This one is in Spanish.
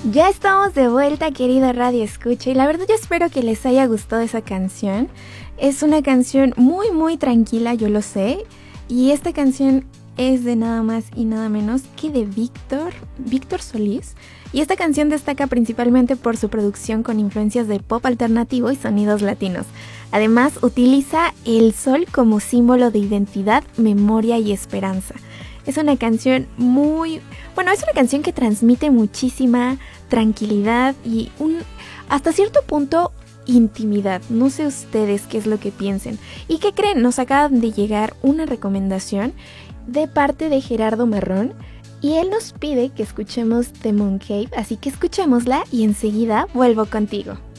Ya estamos de vuelta, querida Radio Escucha, y la verdad yo espero que les haya gustado esa canción. Es una canción muy muy tranquila, yo lo sé, y esta canción es de nada más y nada menos que de Víctor Solís, y esta canción destaca principalmente por su producción con influencias de pop alternativo y sonidos latinos. Además, utiliza el sol como símbolo de identidad, memoria y esperanza. Es una canción es una canción que transmite muchísima tranquilidad y hasta cierto punto intimidad. No sé ustedes qué es lo que piensen. ¿Y qué creen? Nos acaban de llegar una recomendación de parte de Gerardo Marrón y él nos pide que escuchemos The Moon Cave, así que escuchémosla y enseguida vuelvo contigo.